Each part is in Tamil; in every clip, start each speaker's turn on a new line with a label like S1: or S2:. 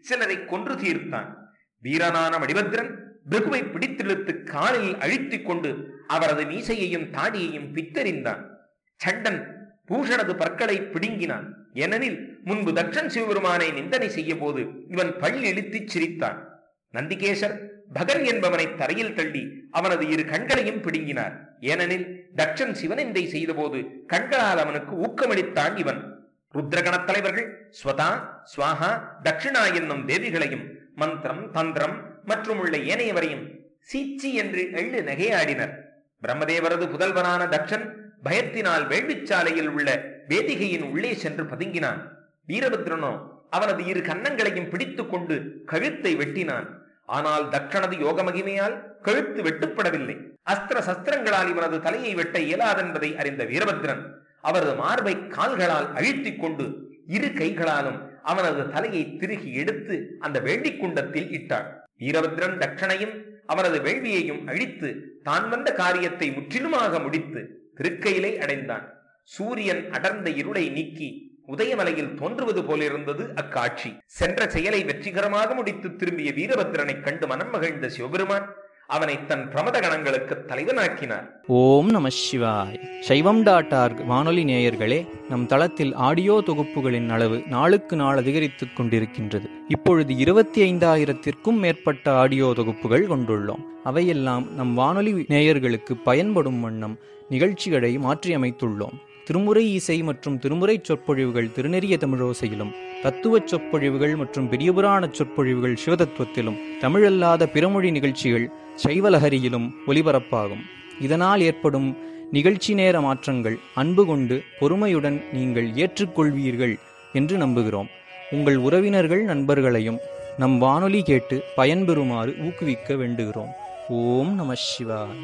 S1: சிலரை கொன்று தீர்த்தான். வீரனான மணிபத்ரன் பிருகுவை பிடித்திழுத்து காலில் அழித்துக் கொண்டு அவரது மீசையையும் தாடியையும் பித்தறிந்தான். சண்டன் பூஷணது பற்களை பிடுங்கினான். ஏனெனில் முன்பு தட்சன் சிவபெருமானை நிந்தனை செய்ய போது இவன் பல் இழுத்து சிரித்தான். நந்திகேசர் பகன் என்பவனை தரையில் தள்ளி அவனது இரு கண்களையும் பிடுங்கினார். ஏனெனில் தட்சன் சிவனிந்தை செய்த போது கண்களால் அவனுக்கு ஊக்கமளித்தான் இவன். ருத்ரகணத் தலைவர்கள் ஸ்வதா, ஸ்வாஹா, தட்சிணா என்னும் தேவிகளையும் மந்திரம், தந்திரம் மற்றும் உள்ள ஏனையவரையும் சீச்சி என்று எள்ளு நகையாடினர். பிரம்மதேவரது புதல்வனான தட்சன் பயத்தினால் வேள்விச்சாலையில் உள்ள வேதிகையின் உள்ளே சென்று பதுங்கினான். வீரபத்ரனோ அவனது இரு கன்னங்களையும் பிடித்துக் கொண்டு கழுத்தை வெட்டினான். ஆனால் தட்சணது யோக மகிமையால் கழுத்து வெட்டுப்படவில்லை. அஸ்திர சஸ்திரங்களால் இவனது தலையை வெட்ட இயலாதென்பதை அறிந்த வீரபத்ரன் அவரது மார்பை கால்களால் அழித்துக் கொண்டு இரு கைகளாலும் அவனது தலையை திருகி எடுத்து அந்த வேள்வி குண்டத்தில் இட்டான். வீரபத்ரன் தட்சணையும் அவனது வேள்வியையும் அழித்து தான் வந்த காரியத்தை முற்றிலுமாக முடித்து திருக்கையிலை அடைந்தான். சூரியன் அடர்ந்த இருளை நீக்கி உதயமலையில் தோன்றுவது போலிருந்தது அக்காட்சி. சென்ற செயலை வெற்றிகரமாக முடித்து திரும்பிய வீரபத்ரனை கண்டு மனம் மகிழ்ந்த சிவபெருமான் அவனை தன் பிரமத கணங்களுக்கு தலைவனாக்கினார்.
S2: ஓம் நம சிவாய். சைவம்.org வானொலி நேயர்களே, நம் தளத்தில் ஆடியோ தொகுப்புகளின் அளவு நாளுக்கு நாள் அதிகரித்துக் கொண்டிருக்கின்றது. இப்பொழுது 25,000-க்கும் மேற்பட்ட ஆடியோ தொகுப்புகள் கொண்டுள்ளோம். அவையெல்லாம் நம் வானொலி நேயர்களுக்கு பயன்படும் வண்ணம் நிகழ்ச்சிகளை மாற்றியமைத்துள்ளோம். திருமுறை இசை மற்றும் திருமுறை சொற்பொழிவுகள் திருநெறிய தமிழோசையிலும், தத்துவச் சொற்பொழிவுகள் மற்றும் பெரியபுராண சொற்பொழிவுகள் சிவதத்துவத்திலும், தமிழல்லாத பிறமொழி நிகழ்ச்சிகள் சைவலஹரியிலும் ஒலிபரப்பாகும். இதனால் ஏற்படும் நிகழ்ச்சி நேர மாற்றங்கள் அன்பு கொண்டு பொறுமையுடன் நீங்கள் ஏற்றுக்கொள்வீர்கள் என்று நம்புகிறோம். உங்கள் உறவினர்கள் நண்பர்களையும் நம் வானொலி கேட்டு பயன்பெறுமாறு ஊக்குவிக்க வேண்டுகிறோம். ஓம் நம சிவாய.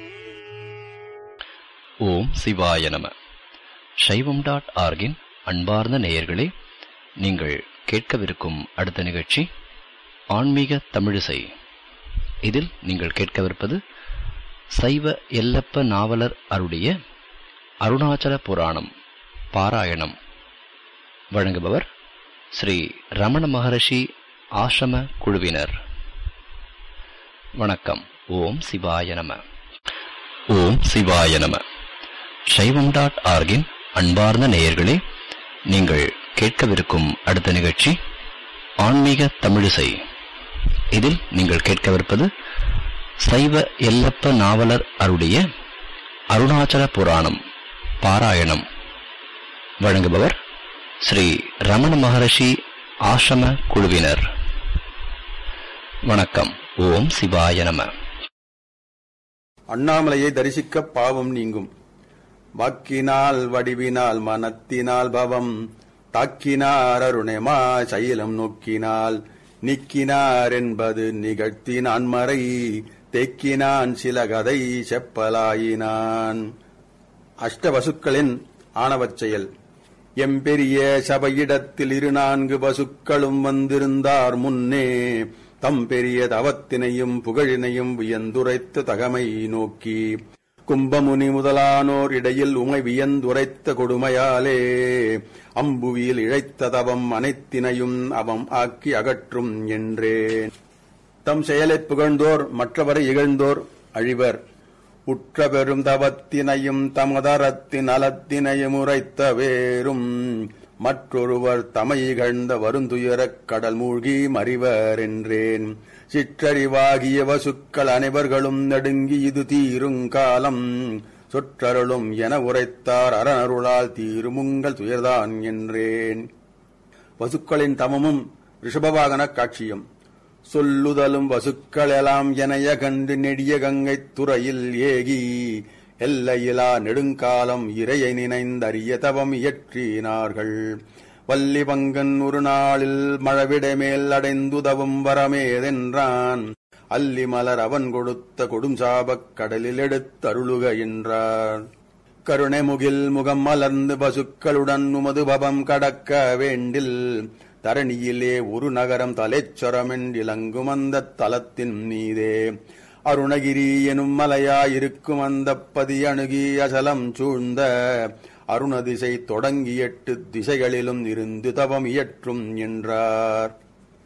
S3: ஓம் சிவாய நம. சைவம்.org அன்பார்ந்த நேயர்களே, நீங்கள் கேட்கவிருக்கும் அடுத்த நிகழ்ச்சி ஆன்மீக தமிழிசை. இதில் நீங்கள் கேட்கவிருப்பது சைவ எல்லப்ப நாவலர் அருடைய அருணாச்சல புராணம் பாராயணம். வழங்குபவர் ஸ்ரீ ரமண மகரிஷி ஆசிரம குழுவினர். வணக்கம். ஓம் சிவாய நம. ஓம் சிவாய நம. சைவம்.org அன்பார்ந்த நேயர்களே, நீங்கள் கேட்கவிருக்கும் அடுத்த நிகழ்ச்சி ஆன்மீக தமிழிசை. இதில் நீங்கள் கேட்கவிருப்பது சைவ எல்லப்ப நாவலர் அருடைய அருணாச்சல புராணம் பாராயணம். வழங்குபவர் ஸ்ரீ ரமண மகரிஷி ஆசிரம குழுவினர். வணக்கம். ஓம் சிவாய நம.
S4: அண்ணாமலையை தரிசிக்க பாவம் நீங்கும். வாக்கினால் வடிவினால் மனத்தினால் பவம் தாக்கினார் அருணமா சைலம் நோக்கினால் நிக்கினார் என்பது நிகழ்த்தினான் மறை தேக்கினான் சில கதை செப்பலாயினான். அஷ்டவசுக்களின் ஆணவச் செயல். எம்பெரிய சபையிடத்தில் 4 வசுக்களும் வந்திருந்தார் முன்னே தம் பெரிய தவத்தினையும் புகழினையும் வியந்துரைத்த தகமை நோக்கி கும்பமுனி முதலானோர் இடையில் உமை வியந்துரைத்த கொடுமையாலே அம்புவியில் இழைத்த தவம் அனைத்தினையும் அவம் ஆக்கி அகற்றும் என்றேன். தம் செயலைப் புகழ்ந்தோர் மற்றவரை இகழ்ந்தோர் அழிவர். உற்ற பெரும் தவத்தினையும் தமதரத்தின் அலத்தினையும் உரைத்த வேறும் மற்றொருவர் தமை இகழ்ந்த வருந்துயரக் கடல் மூழ்கி மறிவர் என்றேன். சிற்றறிவாகிய வசுக்கள் அனைவர்களும் நடுங்கி இது தீருங்காலம் சொற்றருளும் என உரைத்தார். அரணருளால் தீருமுங்கள் துயர்தான் என்றேன். வசுக்களின் தமமும் ரிஷபவாகன காட்சியும். சொல்லுதலும் வசுக்கள் எல்லாம் எனைய கண்டு நெடிய கங்கைத் துறையில் ஏகி எல்லையிலா நெடுங்காலம் இறையை நினைந்தறிய தவம் இயற்றினார்கள். வள்ளி பங்கன் ஒரு நாளில் மழவிடை மேல் அடைந்துதவும் வரமேதென்றான். அல்லி மலர் அவன் கொடுத்த கொடும் சாபக் கடலில் எடுத்தருளுக என்றார். கருணை முகில் முகம் மலர்ந்து பசுக்களுடன் உமது பவம் கடக்க வேண்டில் தரணியிலே ஒரு நகரம் தலைச்சொரமென்றிலங்கும் அந்த தலத்தின் மீதே அருணகிரி எனும் மலையாயிருக்கும் அந்த பதி அணுகி அசலம் சூழ்ந்த அருணதிசை தொடங்கி 8 திசைகளிலும் இருந்து தவம் இயற்றும் என்றார்.